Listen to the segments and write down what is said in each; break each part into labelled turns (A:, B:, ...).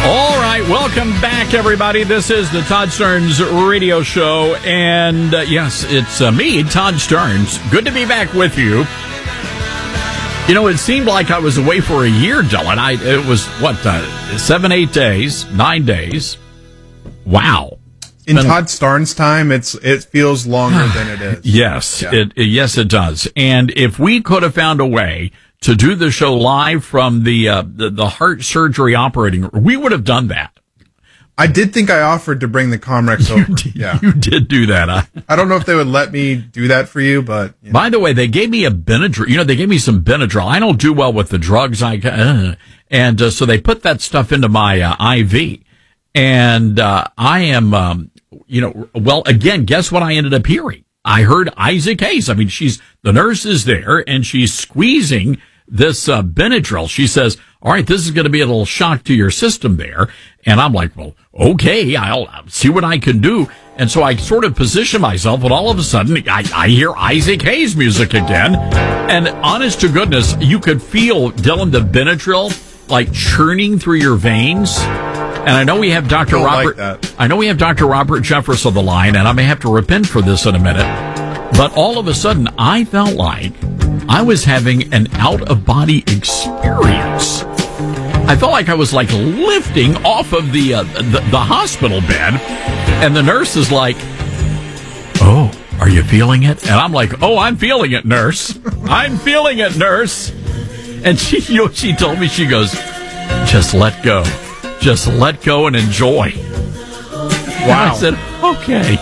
A: All right, welcome back, everybody. This is the Todd Stearns Radio Show, and yes, it's me, Todd Stearns. Good to be back with you. You know, it seemed like I was away for a year, Dylan. It was, 7, 8 days, 9 days. Wow.
B: In Todd Stearns' time, it feels longer than it is.
A: Yes, yeah. Yes, it does. And if we could have found a way to do the show live from the heart surgery operating room, we would have done that.
B: I did think I offered to bring the Comrex over.
A: You did do that.
B: I don't know if they would let me do that for you, but... You know.
A: By the way, they gave me a Benadryl. You know, they gave me some Benadryl. I don't do well with the drugs. So they put that stuff into my IV. And I am, well, again, guess what I ended up hearing? I heard Isaac Hayes. I mean, the nurse is there, and she's squeezing this Benadryl. She says, all right, this is going to be a little shock to your system there. And I'm like, well, okay, I'll see what I can do. And so I sort of position myself, but all of a sudden I hear Isaac Hayes music again. And honest to goodness, you could feel, Dylan, the Benadryl like churning through your veins. And I know we have Dr. Robert. I know we have Dr. Robert Jeffress on the line, and I may have to repent for this in a minute. But all of a sudden, I felt like I was having an out-of-body experience. I felt like I was like lifting off of the hospital bed, and the nurse is like, "Oh, are you feeling it?" And I'm like, "Oh, I'm feeling it, nurse. I'm feeling it, nurse." And she told me, she goes, "Just let go. Just let go and enjoy." Wow. And I said, okay.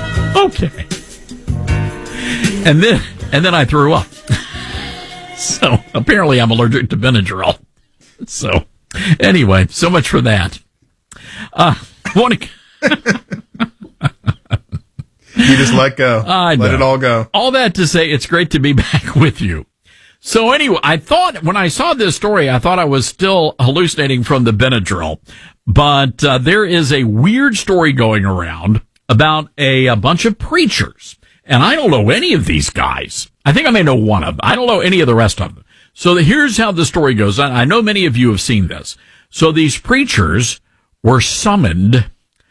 A: And then I threw up. So apparently I'm allergic to Benadryl. So anyway, so much for that. You
B: just let go. Let it all go.
A: All that to say, it's great to be back with you. So anyway, I thought when I saw this story, I thought I was still hallucinating from the Benadryl. But there is a weird story going around about a bunch of preachers. And I don't know any of these guys. I think I may know one of them. I don't know any of the rest of them. So here's how the story goes. I know many of you have seen this. So these preachers were summoned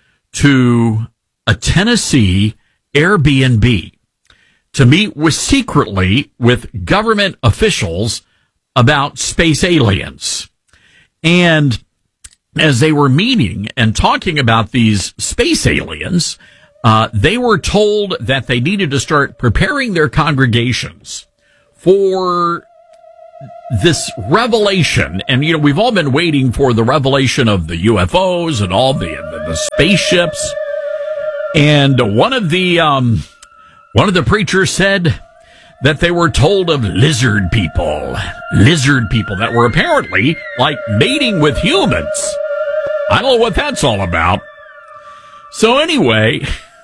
A: to a Tennessee Airbnb to meet secretly with government officials about space aliens. And as they were meeting and talking about these space aliens, they were told that they needed to start preparing their congregations for this revelation. And, you know, we've all been waiting for the revelation of the UFOs and all the spaceships. And one of the preachers said that they were told of lizard people that were apparently like mating with humans. I don't know what that's all about. So anyway,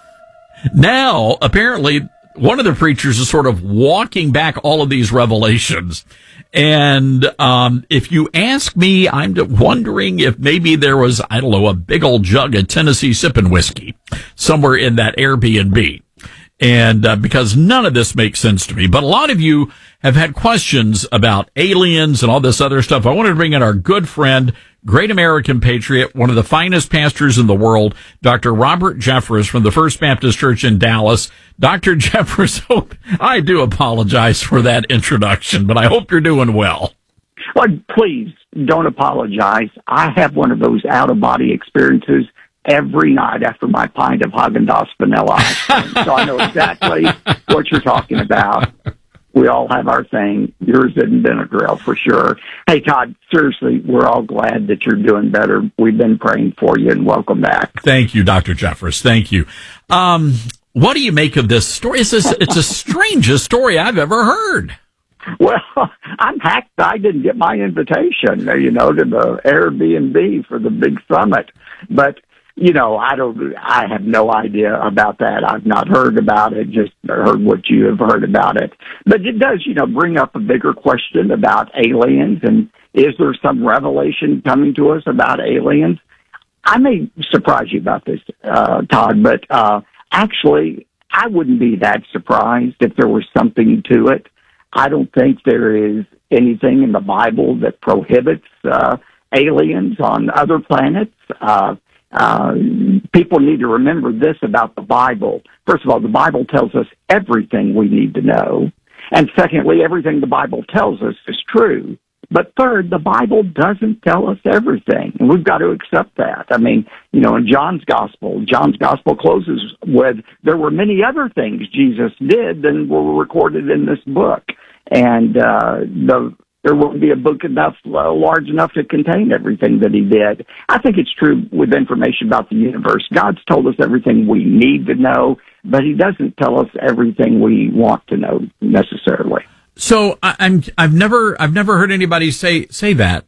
A: now apparently one of the preachers is sort of walking back all of these revelations. And if you ask me, I'm wondering if maybe there was, I don't know, a big old jug of Tennessee sipping whiskey somewhere in that Airbnb. And because none of this makes sense to me. But a lot of you have had questions about aliens and all this other stuff. I wanted to bring in our good friend, great American patriot, one of the finest pastors in the world, Dr. Robert Jeffress from the First Baptist Church in Dallas. Dr. Jeffress, I do apologize for that introduction, but I hope you're doing well.
C: Well, please don't apologize. I have one of those out-of-body experiences every night after my pint of Haagen-Dazs vanilla ice cream. So I know exactly what you're talking about. We all have our thing. Yours isn't Benadryl for sure. Hey, Todd, seriously, we're all glad that you're doing better. We've been praying for you, and welcome back.
A: Thank you, Dr. Jeffress. Thank you. What do you make of this story? It's the strangest story I've ever heard.
C: Well, I'm hacked. I didn't get my invitation, to the Airbnb for the big summit. But I have no idea about that. I've not heard about it, just heard what you have heard about it. But it does, bring up a bigger question about aliens, and is there some revelation coming to us about aliens? I may surprise you about this, Todd, but actually, I wouldn't be that surprised if there was something to it. I don't think there is anything in the Bible that prohibits aliens on other planets. People need to remember this about the Bible. First of all, the Bible tells us everything we need to know. And secondly, everything the Bible tells us is true. But third, the Bible doesn't tell us everything. And we've got to accept that. I mean, in John's Gospel closes with, there were many other things Jesus did than were recorded in this book. And there won't be a book large enough to contain everything that he did. I think it's true with information about the universe. God's told us everything we need to know, but he doesn't tell us everything we want to know necessarily.
A: So I've never heard anybody say that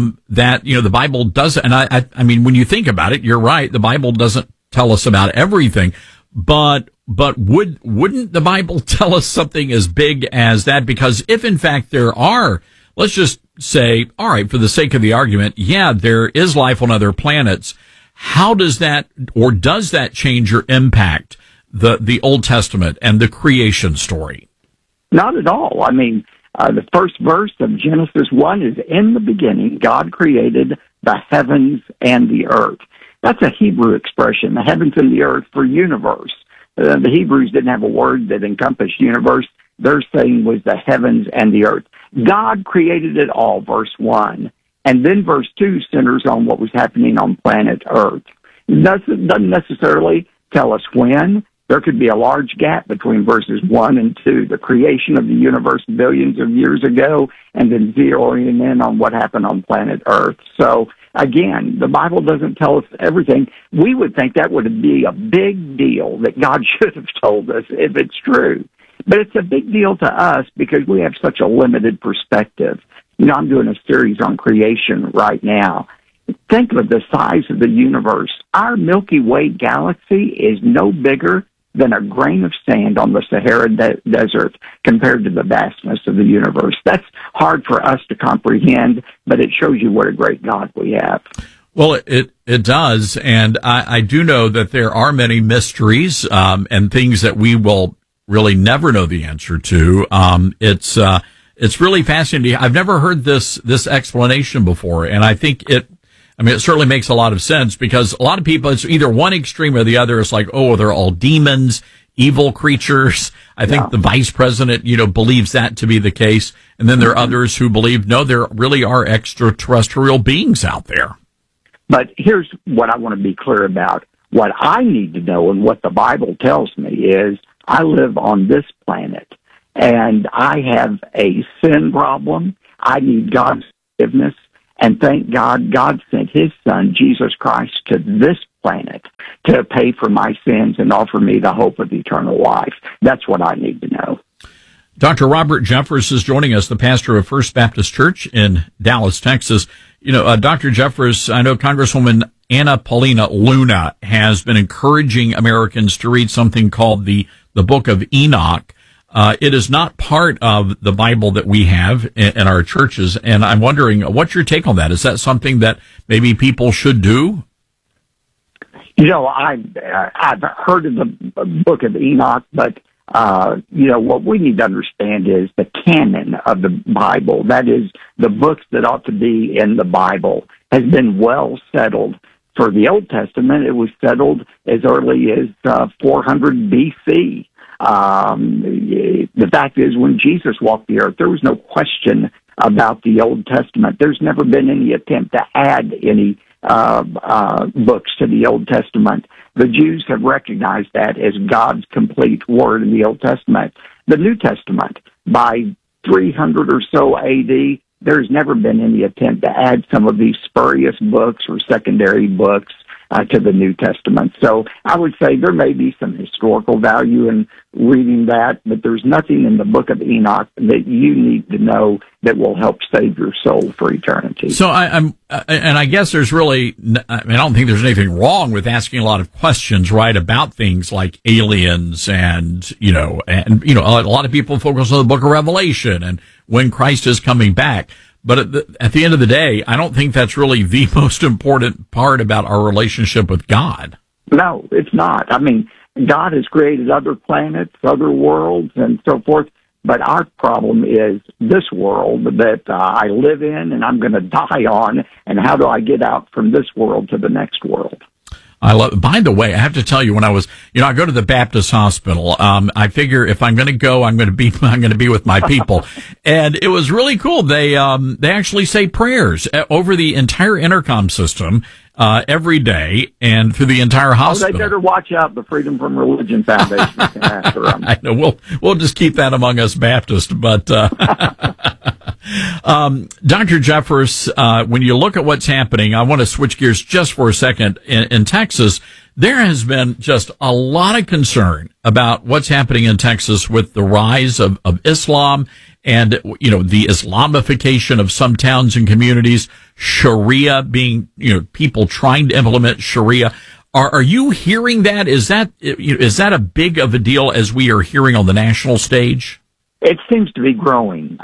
A: the Bible doesn't. And I mean, when you think about it, you're right. The Bible doesn't tell us about everything, but wouldn't the Bible tell us something as big as that? Because if in fact there are, let's just say, all right, for the sake of the argument, yeah, there is life on other planets. How does that, or does that change or impact the Old Testament and the creation story?
C: Not at all. I mean, the first verse of Genesis 1 is, in the beginning, God created the heavens and the earth. That's a Hebrew expression, the heavens and the earth, for universe. The Hebrews didn't have a word that encompassed universe. Their saying was the heavens and the earth. God created it all, verse 1. And then verse 2 centers on what was happening on planet Earth. It doesn't necessarily tell us when. There could be a large gap between verses 1 and 2, the creation of the universe billions of years ago, and then zeroing in on what happened on planet Earth. So, again, the Bible doesn't tell us everything. We would think that would be a big deal, that God should have told us if it's true. But it's a big deal to us because we have such a limited perspective. I'm doing a series on creation right now. Think of the size of the universe. Our Milky Way galaxy is no bigger than a grain of sand on the Sahara Desert compared to the vastness of the universe. That's hard for us to comprehend, but it shows you what a great God we have.
A: Well, it does, and I do know that there are many mysteries and things that we will really never know the answer to. It's really fascinating. I've never heard this explanation before, and I think it certainly makes a lot of sense, because a lot of people, it's either one extreme or the other. It's like, oh, they're all demons, evil creatures. I think the vice president, believes that to be the case. And then there are others who believe, no, there really are extraterrestrial beings out there.
C: But here's what I want to be clear about. What I need to know, and what the Bible tells me, is I live on this planet, and I have a sin problem. I need God's forgiveness. And thank God, God sent his son, Jesus Christ, to this planet to pay for my sins and offer me the hope of eternal life. That's what I need to know.
A: Dr. Robert Jeffress is joining us, the pastor of First Baptist Church in Dallas, Texas. Dr. Jeffress, I know Congresswoman Anna Paulina Luna has been encouraging Americans to read something called the Book of Enoch. It is not part of the Bible that we have in our churches, and I'm wondering, what's your take on that? Is that something that maybe people should do?
C: I've heard of the Book of Enoch, but what we need to understand is the canon of the Bible, that is, the books that ought to be in the Bible, has been well settled. For the Old Testament, it was settled as early as 400 BC. The fact is, when Jesus walked the earth, there was no question about the Old Testament. There's never been any attempt to add any books to the Old Testament. The Jews have recognized that as God's complete word in the Old Testament. The New Testament, by 300 or so AD, there's never been any attempt to add some of these spurious books or secondary books to the New Testament. So I would say there may be some historical value in reading that, but there's nothing in the Book of Enoch that you need to know that will help save your soul for eternity.
A: So I guess there's really, I don't think there's anything wrong with asking a lot of questions, right, about things like aliens and a lot of people focus on the Book of Revelation and when Christ is coming back. But at the end of the day, I don't think that's really the most important part about our relationship with God.
C: No, it's not. I mean, God has created other planets, other worlds, and so forth. But our problem is this world that I live in and I'm going to die on, and how do I get out from this world to the next world?
A: I love. By the way, I have to tell you, when I was, I go to the Baptist hospital. I figure if I'm going to go, I'm going to be with my people, and it was really cool. They actually say prayers over the entire intercom system every day and through the entire hospital.
C: Oh, they better watch out. The Freedom from Religion Foundation is after them.
A: I know. We'll just keep that among us Baptists, but. Dr. Jeffress, when you look at what's happening, I want to switch gears just for a second. In Texas, there has been just a lot of concern about what's happening in Texas with the rise of Islam and, the Islamification of some towns and communities, Sharia being, people trying to implement Sharia. Are you hearing that? Is that a big of a deal as we are hearing on the national stage?
C: It seems to be growing.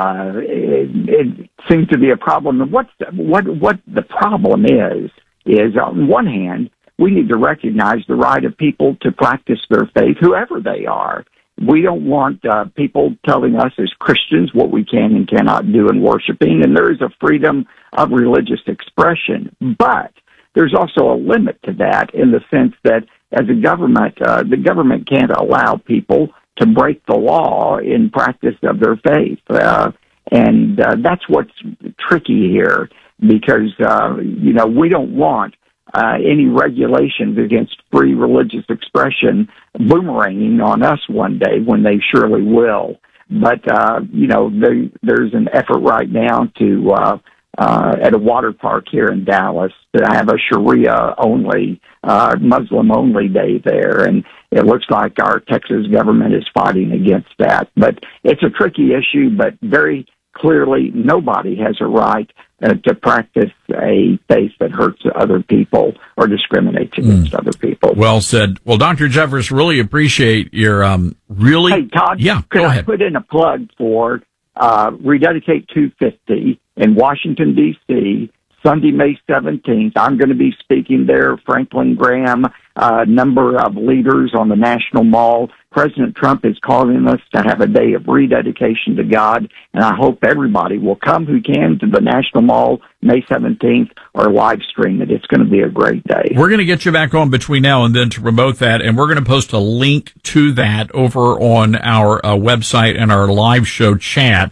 C: It seems to be a problem. And what the problem is on one hand, we need to recognize the right of people to practice their faith, whoever they are. We don't want people telling us as Christians what we can and cannot do in worshiping, and there is a freedom of religious expression. But there's also a limit to that in the sense that as a government, the government can't allow people to break the law in practice of their faith. And that's what's tricky here because, we don't want any regulations against free religious expression boomeranging on us one day when they surely will. But, there's an effort right now to, at a water park here in Dallas to have a Sharia-only, Muslim-only day there. And it looks like our Texas government is fighting against that. But it's a tricky issue, but very clearly nobody has a right to practice a faith that hurts other people or discriminates against other people.
A: Well said. Well, Dr. Jeffress, really appreciate your really...
C: Hey, Todd,
A: go ahead.
C: I put in a plug for Rededicate 250 in Washington, D.C., Sunday, May 17th. I'm going to be speaking there. Franklin Graham, a number of leaders on the National Mall. President Trump is calling us to have a day of rededication to God, and I hope everybody will come who can to the National Mall May 17th or live stream it. It's going to be a great day.
A: We're going to get you back on between now and then to promote that, and we're going to post a link to that over on our website and our live show chat,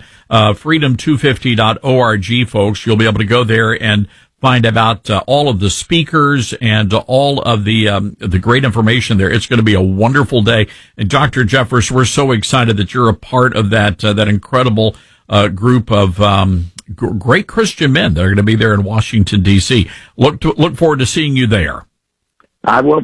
A: freedom250.org, folks. You'll be able to go there and find about all of the speakers and all of the great information there. It's going to be a wonderful day. And Dr. Jeffress, we're so excited that you're a part of that incredible group of great Christian men that are going to be there in Washington, D.C. Look forward to seeing you there.
C: I will.